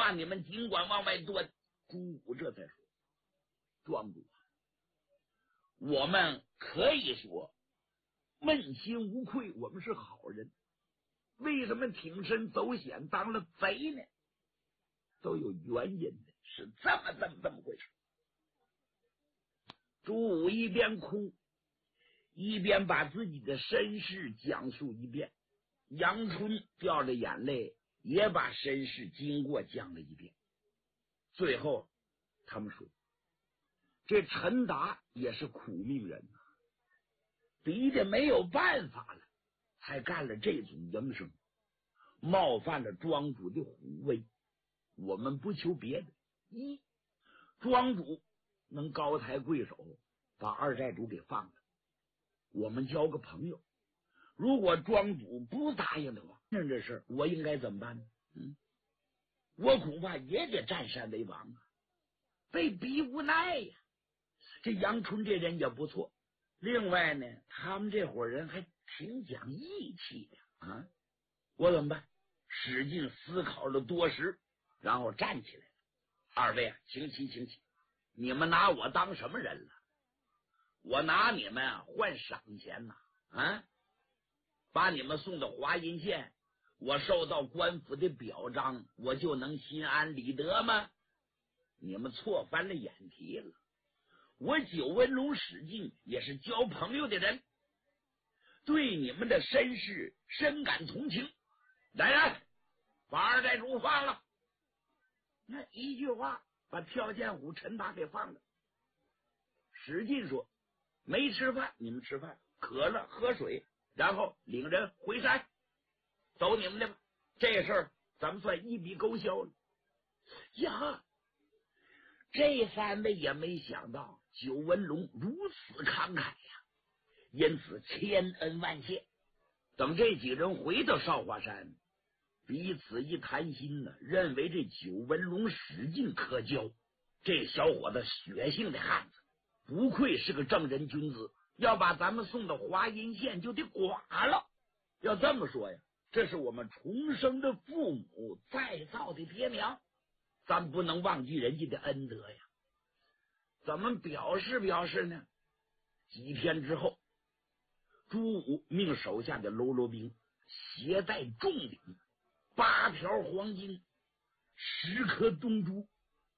话你们尽管往外端。朱武这才说：庄主，我们可以说问心无愧，我们是好人，为什么挺身走险当了贼呢？都有原因的，是这么回事。朱武一边哭一边把自己的身世讲述一遍，杨春掉着眼泪也把身世经过讲了一遍。最后他们说，这陈达也是苦命人，逼得没有办法了，才干了这种营生，冒犯了庄主的虎威。我们不求别的，一，庄主能高抬贵手把二寨主给放了，我们交个朋友。如果庄主不答应的话，这事我应该怎么办呢？我恐怕也得占山为王啊，被逼无奈呀。这杨春这人也不错，另外呢，他们这伙人还挺讲义气的啊。我怎么办？使劲思考了多时，然后站起来了。二位啊，请起，你们拿我当什么人了？我拿你们换赏钱呐！把你们送到华阴县，我受到官府的表彰，我就能心安理得吗？你们错翻了眼皮了。我九纹龙史进也是交朋友的人，对你们的身世深感同情。来人，把二寨主放了。那一句话把跳涧虎陈达给放了。史进说：没吃饭你们吃饭，渴了喝水，然后领人回山，走你们的吧。这事儿咱们算一笔勾销了。呀，这三位也没想到九纹龙如此慷慨呀，因此千恩万谢。等这几人回到少华山，彼此一谈心呢，认为这九纹龙史进可交。这小伙子血性的汉子，不愧是个正人君子，要把咱们送到华阴县就得剐了。要这么说呀，这是我们重生的父母再造的爹娘，咱不能忘记人家的恩德呀。怎么表示呢？几天之后，朱武命手下的喽啰兵携带重礼，8条黄金，10颗东珠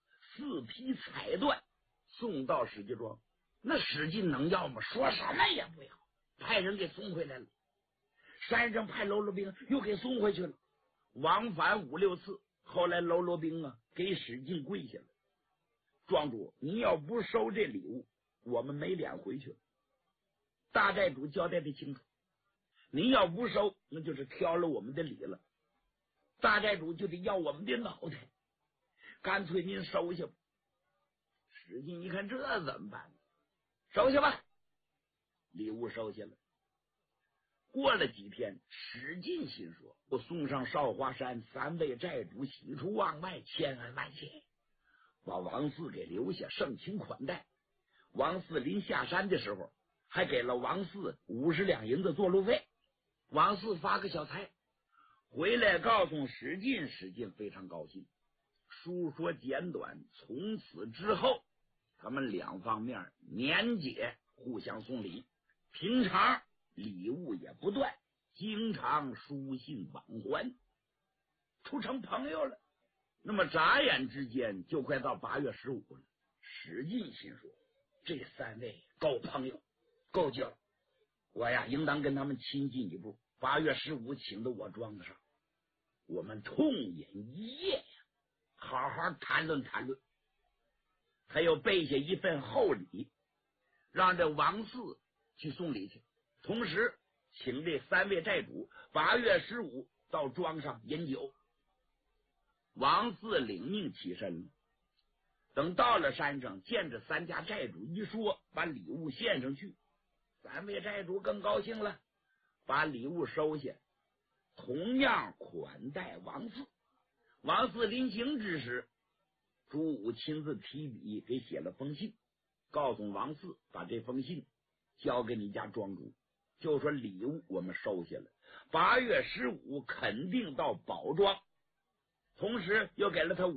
，4匹彩缎送到史记庄。那史进能要吗？说什么也不要，派人给送回来了。山上派喽啰兵又给送回去了，往返5、6次。后来喽啰兵给史进跪下了：庄主，你要不收这礼物，我们没脸回去了。大寨主交代的清楚，您要不收，那就是挑了我们的礼了，大寨主就得要我们的脑袋，干脆您收下吧。史进一看，这怎么办？收下吧，礼物收下了。过了几天，史进心说：我送上少华山3位寨主喜出望外，千恩万谢，把王四给留下，盛情款待。王四临下山的时候，还给了王四50两银子做路费。王四发个小财回来告诉史进，史进非常高兴。书说简短，从此之后他们两方面年节互相送礼，平常礼物也不断，经常书信往还，处成朋友了。那么眨眼之间就快到8月15了。史进心说，这3位够朋友够交，我呀应当跟他们亲近一步。8月15请到我庄子上，我们痛饮一夜呀，好好谈论谈论。他又备下一份厚礼，让这王四去送礼去，同时请这3位寨主8月15到庄上饮酒。王四领命起身了，等到了山上，见着3家寨主一说，把礼物献上去，3位寨主更高兴了，把礼物收下，同样款待王四。王四临行之时，朱武亲自提笔给写了封信，告诉王四把这封信交给你家庄主，就说礼物我们收下了，8月15肯定到宝庄，同时又给了他